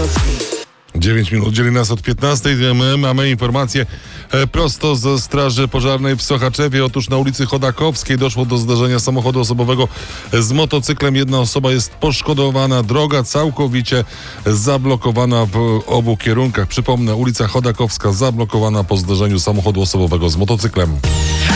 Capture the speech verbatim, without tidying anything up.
Chodakowskiej. dziewięć minut dzieli nas od piętnastej. My mamy informację e, prosto ze Straży Pożarnej w Sochaczewie. Otóż na ulicy Chodakowskiej doszło do zdarzenia samochodu osobowego z motocyklem. Jedna osoba jest poszkodowana. Droga całkowicie zablokowana w obu kierunkach. Przypomnę, ulica Chodakowska zablokowana po zdarzeniu samochodu osobowego z motocyklem.